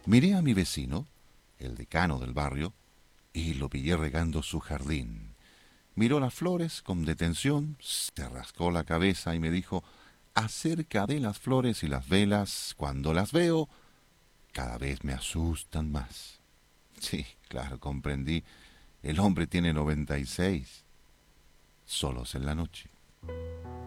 Miré a mi vecino, el decano del barrio, y lo pillé regando su jardín. Miró las flores con detención, se rascó la cabeza y me dijo, acerca de las flores y las velas, cuando las veo, cada vez me asustan más. Sí, claro, comprendí. El hombre tiene 96, solos en la noche.